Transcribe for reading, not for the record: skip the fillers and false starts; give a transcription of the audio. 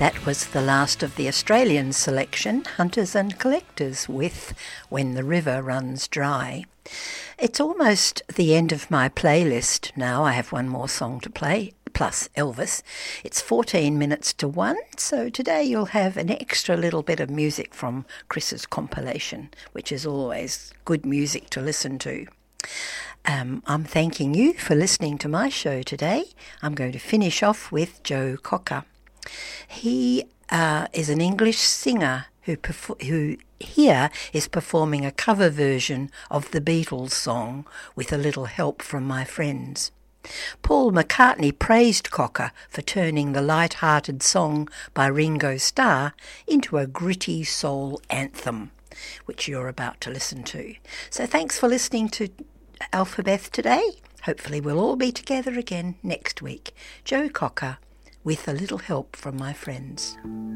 That was the last of the Australian selection, Hunters and Collectors, with When the River Runs Dry. It's almost the end of my playlist now. I have one more song to play, plus Elvis. It's 14 minutes to 1, so today you'll have an extra little bit of music from Chris's compilation, which is always good music to listen to. I'm thanking you for listening to my show today. I'm going to finish off with Joe Cocker. He is an English singer who here is performing a cover version of the Beatles song With a Little Help from My Friends. Paul McCartney praised Cocker for turning the light-hearted song by Ringo Starr into a gritty soul anthem, which you're about to listen to. So thanks for listening to Alphabeth today. Hopefully we'll all be together again next week. Joe Cocker, With a Little Help from My Friends.